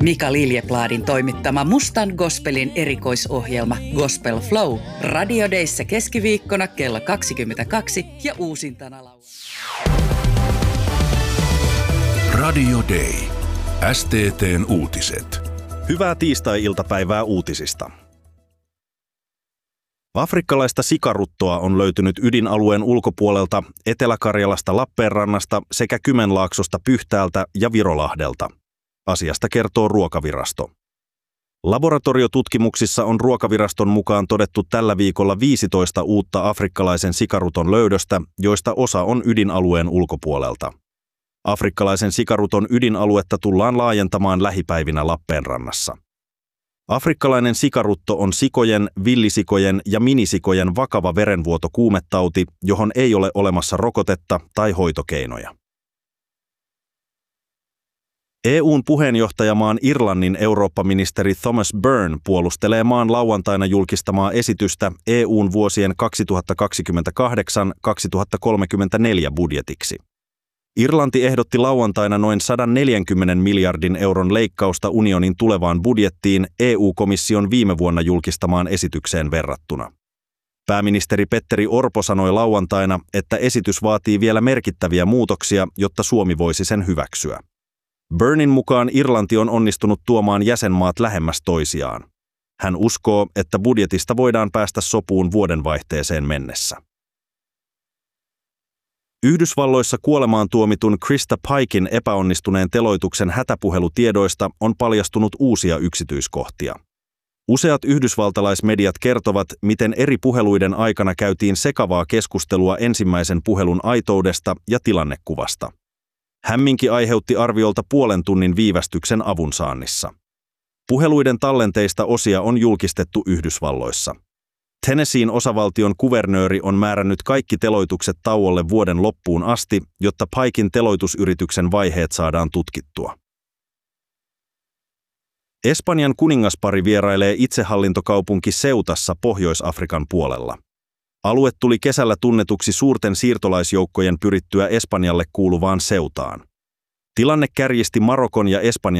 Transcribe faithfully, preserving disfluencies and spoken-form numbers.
Mika Liljepladin toimittama Mustan Gospelin erikoisohjelma Gospel Flow Radio Dayssä keskiviikkona kello kaksikymmentäkaksi ja uusintana lauantaina. Radio Day. S T T:n uutiset. Hyvää tiistai-iltapäivää uutisista. Afrikkalaista sikaruttoa on löytynyt ydinalueen ulkopuolelta Etelä-Karjalasta Lappeenrannasta sekä Kymenlaaksosta Pyhtäältä ja Virolahdelta. Asiasta kertoo Ruokavirasto. Laboratoriotutkimuksissa on Ruokaviraston mukaan todettu tällä viikolla viisitoista uutta afrikkalaisen sikaruton löydöstä, joista osa on ydinalueen ulkopuolelta. Afrikkalaisen sikaruton ydinaluetta tullaan laajentamaan lähipäivinä Lappeenrannassa. Afrikkalainen sikarutto on sikojen, villisikojen ja minisikojen vakava verenvuotokuumetauti, johon ei ole olemassa rokotetta tai hoitokeinoja. E U:n puheenjohtajamaan Irlannin eurooppaministeri Thomas Byrne puolustelee maan lauantaina julkistamaa esitystä E U:n vuosien kaksituhattakaksikymmentäkahdeksan kaksituhattakolmekymmentäneljä budjetiksi. Irlanti ehdotti lauantaina noin sata neljäkymmentä miljardin euron leikkausta unionin tulevaan budjettiin E U-komission viime vuonna julkistamaan esitykseen verrattuna. Pääministeri Petteri Orpo sanoi lauantaina, että esitys vaatii vielä merkittäviä muutoksia, jotta Suomi voisi sen hyväksyä. Byrnen mukaan Irlanti on onnistunut tuomaan jäsenmaat lähemmäs toisiaan. Hän uskoo, että budjetista voidaan päästä sopuun vuodenvaihteeseen mennessä. Yhdysvalloissa kuolemaan tuomitun Krista Pikein epäonnistuneen teloituksen hätäpuhelutiedoista on paljastunut uusia yksityiskohtia. Useat yhdysvaltalaismediat kertovat, miten eri puheluiden aikana käytiin sekavaa keskustelua ensimmäisen puhelun aitoudesta ja tilannekuvasta. Hämminki aiheutti arviolta puolen tunnin viivästyksen avunsaannissa. Puheluiden tallenteista osia on julkistettu Yhdysvalloissa. Tennesseein osavaltion kuvernööri on määrännyt kaikki teloitukset tauolle vuoden loppuun asti, jotta Pikein teloitusyrityksen vaiheet saadaan tutkittua. Espanjan kuningaspari vierailee itsehallintokaupunki Ceutassa Pohjois-Afrikan puolella. Alue tuli kesällä tunnetuksi suurten siirtolaisjoukkojen pyrittyä Espanjalle kuuluvaan Ceutaan. Tilanne kärjisti Marokon ja Espanjan